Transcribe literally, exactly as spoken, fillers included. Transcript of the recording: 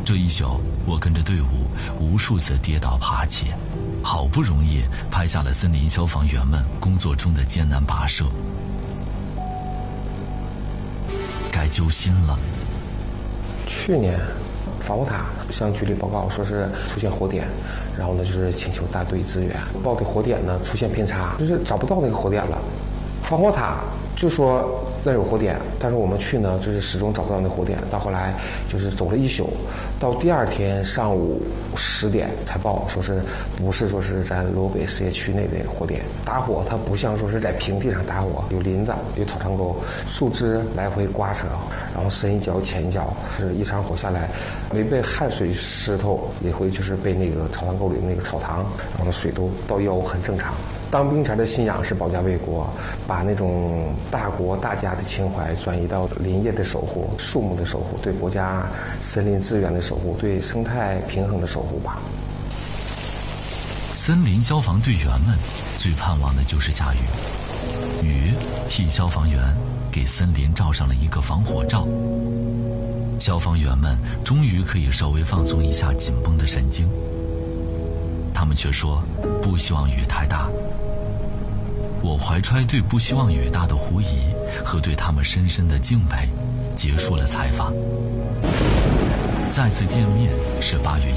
这一宿，我跟着队伍无数次跌倒爬起，好不容易拍下了森林消防员们工作中的艰难跋涉。该揪心了。 去年防火塔向局里报告说是出现火点，然后呢就是请求大队支援。报的火点呢出现偏差，就是找不到那个火点了。防火塔就说那有火点，但是我们去呢就是始终找不到那火点。到后来就是走了一宿，到第二天上午十点才报说是不是说是在罗北事业区内的火点。打火它不像说是在平地上打火，有林子有草场沟，树枝来回刮扯，然后深一脚浅一脚，是一场火下来没被汗水湿透也会就是被那个草场沟里那个草塘，然后水都到腰很正常。当兵前的信仰是保家卫国，把那种大国大家的情怀转移到林业的守护、树木的守护、对国家森林资源的守护、对生态平衡的守护吧。 森林消防队员们最盼望的就是下雨，雨替消防员给森林罩上了一个防火罩。消防员们终于可以稍微放松一下紧绷的神经。他们却说不希望雨太大。我怀揣对不希望雨大的狐疑和对他们深深的敬佩，结束了采访。再次见面是八月